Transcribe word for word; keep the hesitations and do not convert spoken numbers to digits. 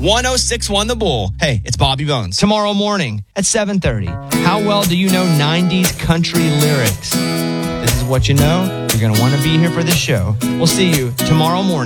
one oh six point one The Bull. Hey, it's Bobby Bones. Tomorrow morning at seven thirty. How well do you know nineties country lyrics? This is what you know. You're going to want to be here for this show. We'll see you tomorrow morning.